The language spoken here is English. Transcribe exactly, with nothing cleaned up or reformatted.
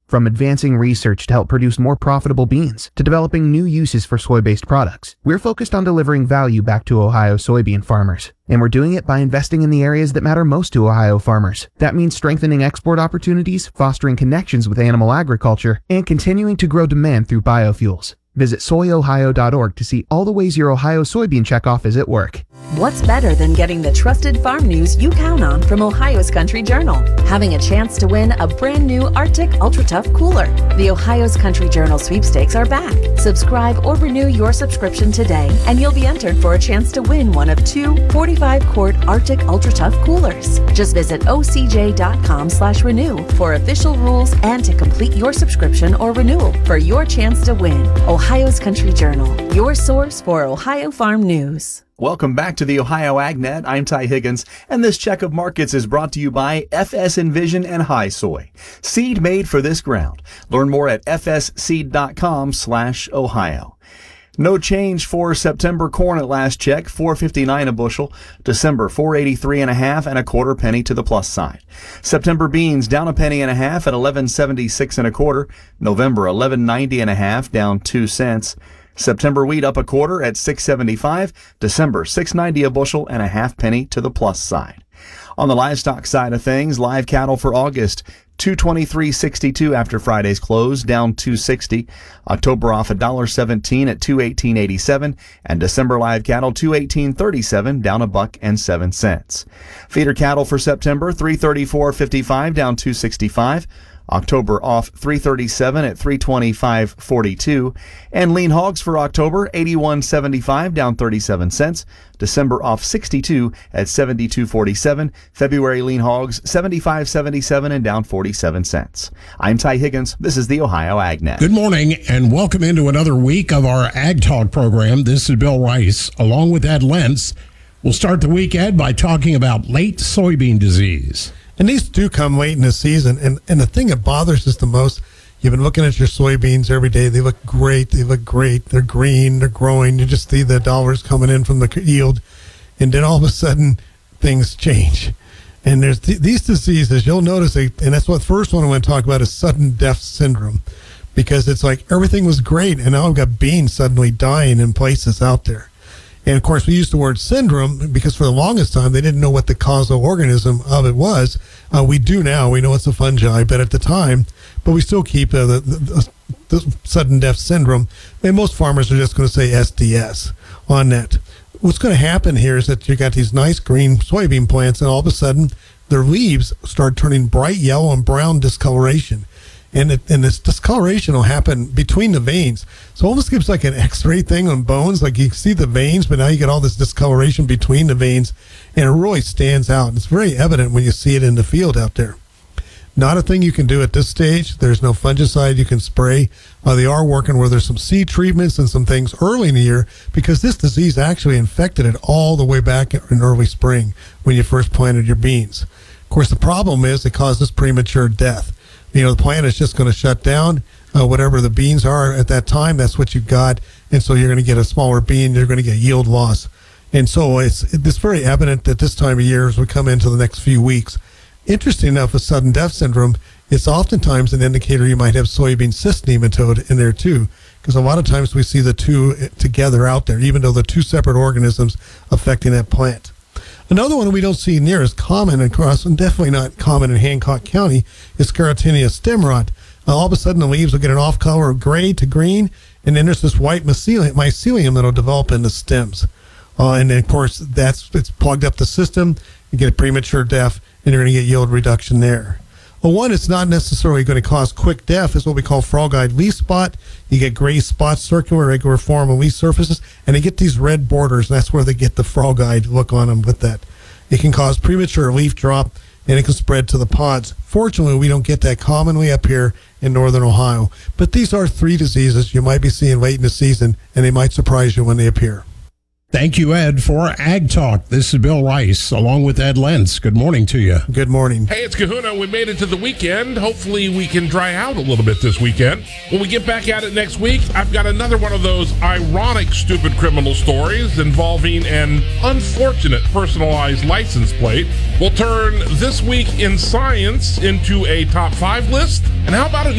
From advancing research to help produce more profitable beans, to developing new uses for soy-based products, we're focused on delivering value back to Ohio soybean farmers. And we're doing it by investing in the areas that matter most to Ohio farmers. That means strengthening export opportunities, fostering connections with animal agriculture, and continuing to grow demand through biofuels. Visit soy ohio dot org to see all the ways your Ohio soybean checkoff is at work. What's better than getting the trusted farm news you count on from Ohio's Country Journal? Having a chance to win a brand new Arctic Ultra Tough cooler. The Ohio's Country Journal sweepstakes are back. Subscribe or renew your subscription today, and you'll be entered for a chance to win one of two forty-five quart Arctic Ultra Tough coolers. Just visit o c j dot com slash renew for official rules and to complete your subscription or renewal for your chance to win. Ohio's Country Journal, your source for Ohio farm news. Welcome back to the Ohio AgNet. I'm Ty Higgins, and this check of markets is brought to you by F S Envision and High Soy. Seed made for this ground. Learn more at f s seed dot com slash Ohio. No change for September corn at last check, four fifty-nine a bushel. December, four eighty-three and a half and a quarter penny to the plus side. September beans down a penny and a half at eleven seventy-six and a quarter. November, eleven ninety and a half, down two cents. September wheat up a quarter at six seventy-five. December, six ninety a bushel and a half penny to the plus side. On the livestock side of things, live cattle for August, two twenty-three sixty-two after Friday's close, down two sixty. October off one seventeen at two eighteen eighty-seven, and December live cattle two eighteen thirty-seven, down a buck and seven cents. Feeder cattle for September, three thirty-four fifty-five, down two sixty-five. October off three thirty-seven at three twenty-five forty-two, and lean hogs for October eighty-one seventy-five, down thirty-seven cents. December off sixty-two at seventy-two forty-seven. February lean hogs seventy-five seventy-seven and down forty-seven cents. I'm Ty Higgins. This is the Ohio AgNet. Good morning and welcome into another week of our Ag Talk program. This is Bill Rice along with Ed Lentz. We'll start the week, Ed, by talking about late soybean disease. And these do come late in the season. And, and the thing that bothers us the most, you've been looking at your soybeans every day. They look great. They look great. They're green. They're growing. You just see the dollars coming in from the yield. And then all of a sudden, things change. And there's th- these diseases, you'll notice, they, and that's what the first one I want to talk about is sudden death syndrome. Because it's like everything was great, and now I've got beans suddenly dying in places out there. And, of course, we use the word syndrome because for the longest time they didn't know what the causal organism of it was. Uh, we do now. We know it's a fungi, but at the time, but we still keep uh, the, the, the sudden death syndrome. And most farmers are just going to say S D S on that. What's going to happen here is that you got these nice green soybean plants, and all of a sudden their leaves start turning bright yellow and brown discoloration. And it, and this discoloration will happen between the veins. So it almost gives like an X-ray thing on bones. Like you see the veins, but now you get all this discoloration between the veins, and it really stands out. It's very evident when you see it in the field out there. Not a thing you can do at this stage. There's no fungicide you can spray. Uh, they are working where there's some seed treatments and some things early in the year because this disease actually infected it all the way back in early spring when you first planted your beans. Of course, the problem is it causes premature death. You know, the plant is just going to shut down. Uh, whatever the beans are at that time, that's what you've got. And so you're going to get a smaller bean. You're going to get yield loss. And so it's it's very evident that this time of year, as we come into the next few weeks, interesting enough, with sudden death syndrome, it's oftentimes an indicator you might have soybean cyst nematode in there too. Because a lot of times we see the two together out there, even though they're two separate organisms affecting that plant. Another one we don't see near as common across, and definitely not common in Hancock County, is Sclerotinia stem rot. Uh, all of a sudden, the leaves will get an off color of gray to green, and then there's this white mycelium, mycelium that'll develop in the stems. Uh, and then, of course, that's it's plugged up the system. You get a premature death, and you're going to get yield reduction there. Well, one, it's not necessarily going to cause quick death. It's what we call frog-eyed leaf spot. You get gray spots, circular, regular form on leaf surfaces, and they get these red borders, and that's where they get the frog-eyed look on them with that. It can cause premature leaf drop, and it can spread to the pods. Fortunately, we don't get that commonly up here in northern Ohio. But these are three diseases you might be seeing late in the season, and they might surprise you when they appear. Thank you, Ed, for Ag Talk. This is Bill Rice, along with Ed Lentz. Good morning to you. Good morning. Hey, it's Kahuna. We made it to the weekend. Hopefully we can dry out a little bit this weekend. When we get back at it next week, I've got another one of those ironic, stupid criminal stories involving an unfortunate personalized license plate. We'll turn This Week in Science into a top five list. And how about an